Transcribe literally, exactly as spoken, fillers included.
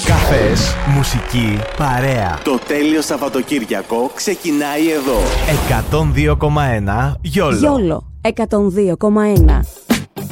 Καφές, μουσική, παρέα. Το τέλειο Σαββατοκύριακο ξεκινάει εδώ. εκατόν δύο κόμμα ένα Γιόλο. Γιόλο εκατόν δύο κόμμα ένα.